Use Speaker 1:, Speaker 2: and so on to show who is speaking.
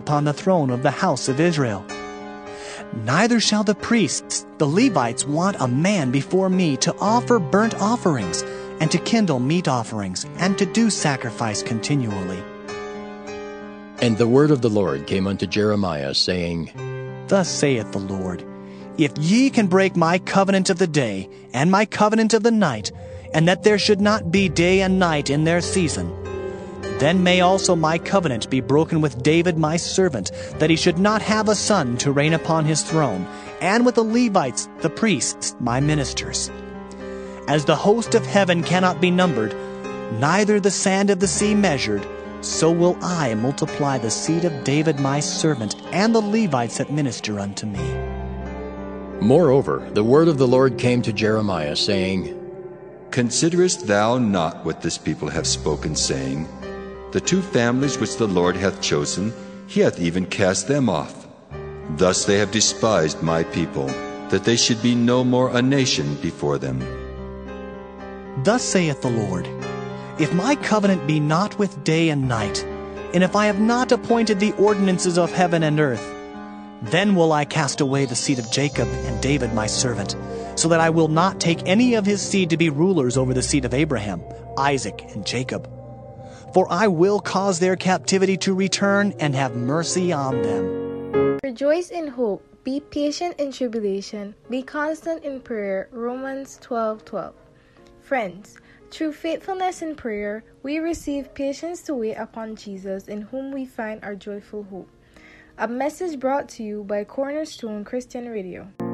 Speaker 1: upon the throne of the house of Israel. Neither shall the priests, the Levites, want a man before me to offer burnt offerings, and to kindle meat offerings, and to do sacrifice continually.
Speaker 2: And the word of the Lord came unto Jeremiah, saying,
Speaker 1: Thus saith the Lord, If ye can break my covenant of the day, and my covenant of the night, and that there should not be day and night in their season, then may also my covenant be broken with David my servant, that he should not have a son to reign upon his throne, and with the Levites, the priests, my ministers. As the host of heaven cannot be numbered, neither the sand of the sea measured, so will I multiply the seed of David my servant, and the Levites that minister unto me.
Speaker 2: Moreover, the word of the Lord came to Jeremiah, saying,
Speaker 3: Considerest thou not what this people have spoken, saying, The two families which the Lord hath chosen, he hath even cast them off. Thus they have despised my people, that they should be no more a nation before them.
Speaker 1: Thus saith the Lord, If my covenant be not with day and night, and if I have not appointed the ordinances of heaven and earth, then will I cast away the seed of Jacob and David my servant, so that I will not take any of his seed to be rulers over the seed of Abraham, Isaac, and Jacob. For I will cause their captivity to return and have mercy on them.
Speaker 4: Rejoice in hope, be patient in tribulation, be constant in prayer. Romans 12:12. Friends, through faithfulness in prayer, we receive patience to wait upon Jesus, in whom we find our joyful hope. A message brought to you by Cornerstone Christian Radio.